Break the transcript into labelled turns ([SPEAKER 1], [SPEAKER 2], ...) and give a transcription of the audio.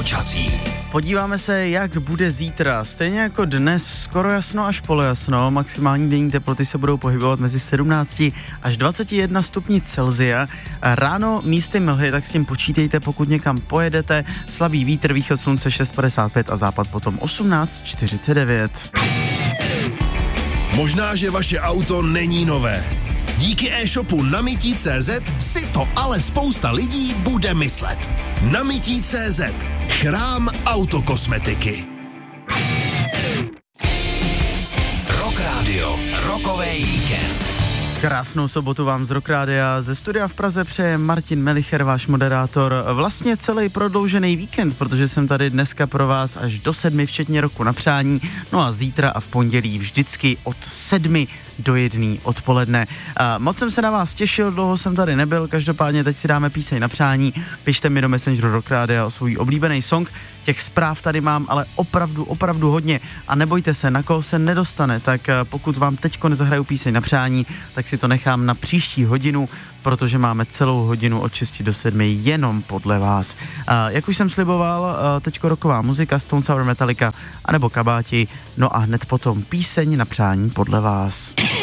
[SPEAKER 1] počasí.
[SPEAKER 2] Podíváme se, jak bude zítra. Stejně jako dnes, skoro jasno až polojasno. Maximální denní teploty se budou pohybovat mezi 17 až 21 stupni Celsia. Ráno místy mlhy, tak s tím počítejte, pokud někam pojedete. Slabý vítr, východ slunce 6,55 a západ potom 18,49.
[SPEAKER 3] Možná, že vaše auto není nové. Díky e-shopu Namití.cz si to ale spousta lidí bude myslet. Namití.cz. Chrám autokosmetiky.
[SPEAKER 1] Rock Radio, rokovej víkend.
[SPEAKER 2] Krásnou sobotu vám z Rock Rádia. Ze studia v Praze přeje Martin Melicher, váš moderátor. Vlastně celý prodloužený víkend, protože jsem tady dneska pro vás až do 7, včetně roku na přání. No a zítra a v pondělí vždycky od 7 do 1 odpoledne. Moc jsem se na vás těšil, dlouho jsem tady nebyl, každopádně teď si dáme píseň na přání. Pište mi do Messengeru Rock Rádia o svůj oblíbený song. Těch zpráv tady mám ale opravdu hodně a nebojte se, na koho se nedostane, tak pokud vám teďko nezahraju píseň na přání, tak si to nechám na příští hodinu, protože máme celou hodinu od 6 do 7 jenom podle vás. Jak už jsem sliboval, teďko rocková muzika, Stone Sour Metallica anebo Kabáti, no a hned potom píseň na přání podle vás.